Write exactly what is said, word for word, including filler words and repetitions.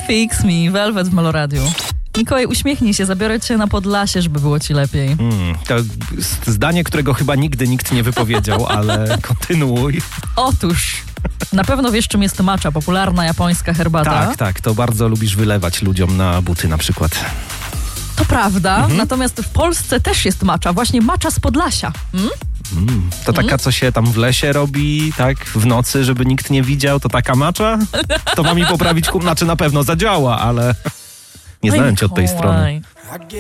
Fix Me, Velvet w Meloradiu. Mikołaj, uśmiechnij się, zabiorę cię na Podlasie, żeby było ci lepiej. Hmm, to zdanie, którego chyba nigdy nikt nie wypowiedział, ale kontynuuj. Otóż, na pewno wiesz, czym jest matcha, popularna japońska herbata. Tak, tak, to bardzo lubisz wylewać ludziom na buty na przykład. To prawda, Mhm. natomiast w Polsce też jest matcha, właśnie matcha z Podlasia. Mm? Mm, to taka, co się tam w lesie robi, tak, w nocy, żeby nikt nie widział, to taka macza? To ma mi poprawić, kum, znaczy na pewno zadziała, ale nie Oj, znałem cię od tej strony. Mikołaj.